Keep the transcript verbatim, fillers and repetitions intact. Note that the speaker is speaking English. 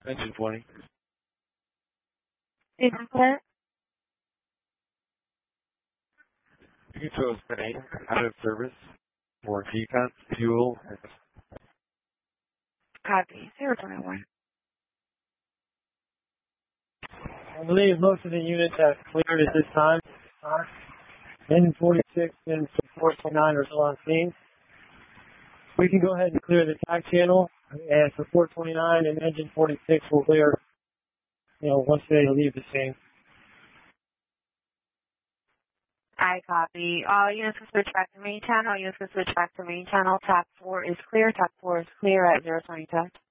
Engine twenty. Engine clear. You chose Spain out of service for defense, fuel, and Copy. zero twenty-one. I believe most of the units have cleared at this time. Engine forty-six and four twenty-nine are still on scene. We can go ahead and clear the tack channel, and for four twenty-nine and engine forty-six will clear, you know, once they leave the scene. I copy. All units can switch back to main channel. Units can switch back to main channel. Tack four is clear. Tack four is clear at zero twenty touch.